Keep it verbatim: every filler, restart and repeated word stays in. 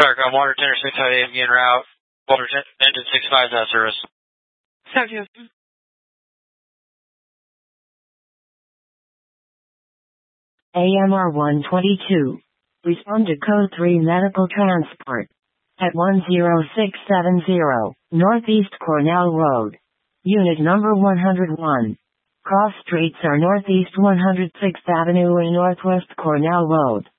Starcom, Water Tender six five eight, en route. Water Engine six five is out of service. Seven. A M R one twenty-two. Respond to Code three Medical Transport. At one zero six seven zero, Northeast Cornell Road. Unit number one hundred one. Cross streets are Northeast one hundred sixth Avenue and Northwest Cornell Road.